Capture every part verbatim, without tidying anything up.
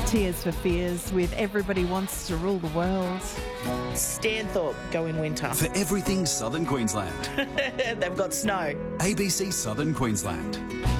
Tears for Fears with Everybody Wants to Rule the World. Stanthorpe go in winter. For everything Southern Queensland. They've got snow. A B C Southern Queensland.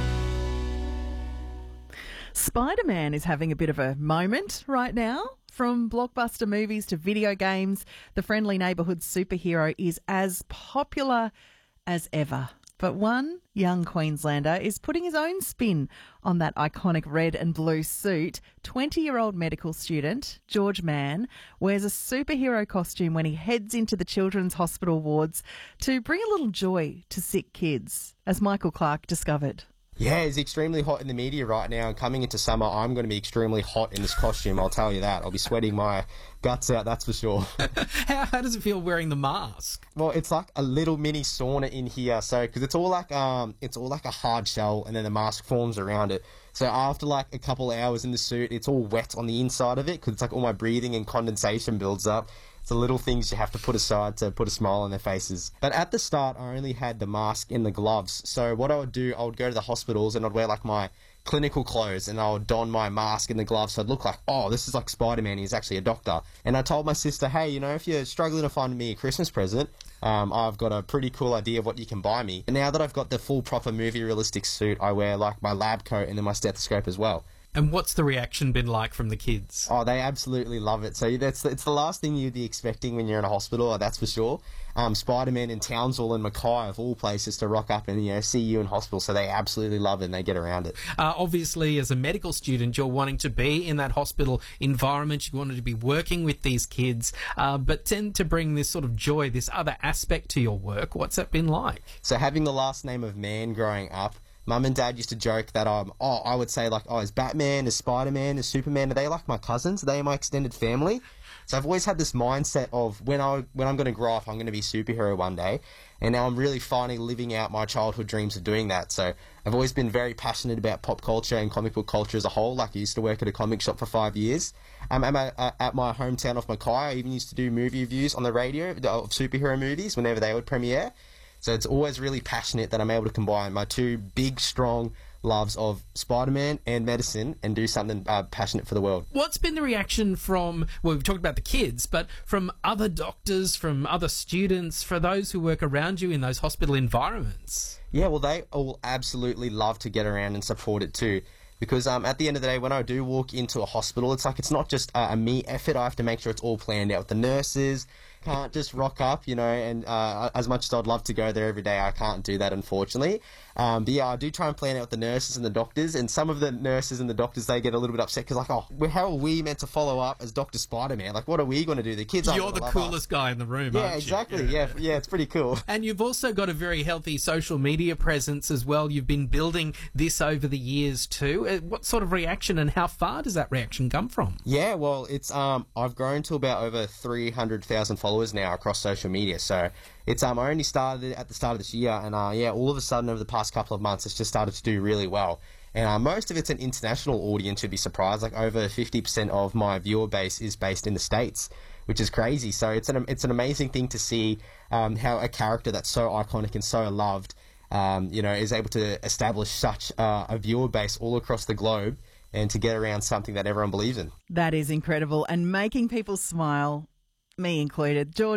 Spider-Man is having a bit of a moment right now. From blockbuster movies to video games, the friendly neighbourhood superhero is as popular as ever. But one young Queenslander is putting his own spin on that iconic red and blue suit. twenty-year-old medical student George Mann wears a superhero costume when he heads into the children's hospital wards to bring a little joy to sick kids, as Michael Clark discovered. Yeah, it's extremely hot in the media right now, and coming into summer, I'm going to be extremely hot in this costume, I'll tell you that. I'll be sweating my guts out, that's for sure. how, how does it feel wearing the mask? Well, it's like a little mini sauna in here, so, because it's all like, um, it's all like a hard shell, and then the mask forms around it. So after like a couple hours in the suit, it's all wet on the inside of it, because it's like all my breathing and condensation builds up. The little things you have to put aside to put a smile on their faces. But at the start, I only had the mask and the gloves. So what I would do, I would go to the hospitals and I'd wear like my clinical clothes and I would don my mask and the gloves so I'd look like, oh, this is like Spider-Man, he's actually a doctor. And I told my sister, hey, you know, if you're struggling to find me a Christmas present, um, I've got a pretty cool idea of what you can buy me. And now that I've got the full proper movie realistic suit, I wear like my lab coat and then my stethoscope as well. And what's the reaction been like from the kids? Oh, they absolutely love it. So that's it's the last thing you'd be expecting when you're in a hospital, that's for sure. Um, Spider-Man in Townsville and Mackay, of all places, to rock up and, you know, see you in hospital. So they absolutely love it and they get around it. Uh, obviously, as a medical student, you're wanting to be in that hospital environment. You wanted to be working with these kids, uh, but tend to bring this sort of joy, this other aspect to your work. What's that been like? So having the last name of Mann growing up, Mum and Dad used to joke that um, oh, I would say like, oh, is Batman, is Spider-Man, is Superman, are they like my cousins? Are they my extended family? So I've always had this mindset of when, I, when I'm going to grow up, I'm going to be a superhero one day. And now I'm really finally living out my childhood dreams of doing that. So I've always been very passionate about pop culture and comic book culture as a whole. Like I used to work at a comic shop for five years. Um, at, my, uh, at my hometown of Mackay, I even used to do movie reviews on the radio of superhero movies whenever they would premiere. So it's always really passionate that I'm able to combine my two big, strong loves of Spider-Man and medicine and do something uh, passionate for the world. What's been the reaction from, well, we've talked about the kids, but from other doctors, from other students, for those who work around you in those hospital environments? Yeah, well, they all absolutely love to get around and support it too. Because um, at the end of the day, when I do walk into a hospital, it's like it's not just a, a me effort. I have to make sure it's all planned out with the nurses. Can't just rock up, you know, and uh, as much as I'd love to go there every day, I can't do that, unfortunately. Um, but yeah, I do try and plan out with the nurses and the doctors, and some of the nurses and the doctors, they get a little bit upset because, like, oh, how are we meant to follow up as Doctor Spider-Man? Like, what are we going to do? The kids aren't You're the love coolest us. guy in the room, Yeah, aren't you? exactly. Yeah. yeah, yeah, it's pretty cool. And you've also got a very healthy social media presence as well. You've been building this over the years too. Uh, What sort of reaction and how far does that reaction come from? Yeah, well, it's um, I've grown to about over three hundred thousand followers now across social media. So it's um, I only started at the start of this year, and uh, yeah, all of a sudden over the past couple of months, it's just started to do really well. And uh, most of it's an international audience. You'd be surprised. Like over fifty percent of my viewer base is based in the States, which is crazy. So it's an it's an amazing thing to see um, how a character that's so iconic and so loved, um, you know, is able to establish such uh, a viewer base all across the globe, and to get around something that everyone believes in. That is incredible, and making people smile, me included. George